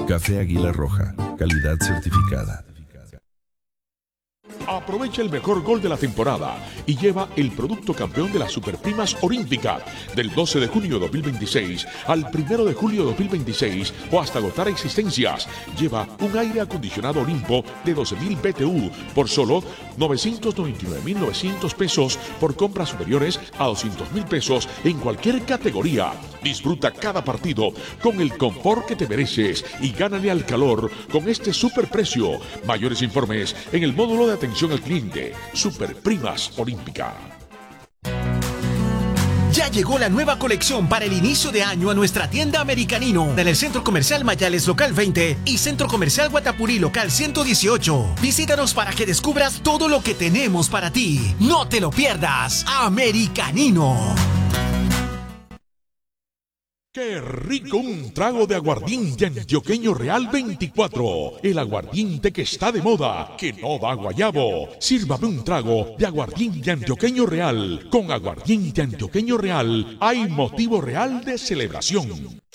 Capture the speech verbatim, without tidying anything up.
Café Águila Roja, calidad certificada. Aprovecha el mejor gol de la temporada y lleva el producto campeón de las Superprimas Olímpicas del doce de junio de dos mil veintiséis al primero de julio de dos mil veintiséis o hasta agotar existencias. Lleva un aire acondicionado Olimpo de doce mil B T U por solo novecientos noventa y nueve mil novecientos pesos por compras superiores a doscientos mil pesos en cualquier categoría. Disfruta cada partido con el confort que te mereces y gánale al calor con este superprecio. Mayores informes en el módulo de atención al cliente. Superprimas Olímpica. Ya llegó la nueva colección para el inicio de año a nuestra tienda Americanino en el Centro Comercial Mayales Local veinte y Centro Comercial Guatapurí Local ciento dieciocho. Visítanos para que descubras todo lo que tenemos para ti. No te lo pierdas. Americanino. ¡Qué rico un trago de aguardiente antioqueño Real veinticuatro! El aguardiente que está de moda, que no da guayabo. Sírvame un trago de aguardiente antioqueño Real. Con aguardiente antioqueño Real hay motivo real de celebración.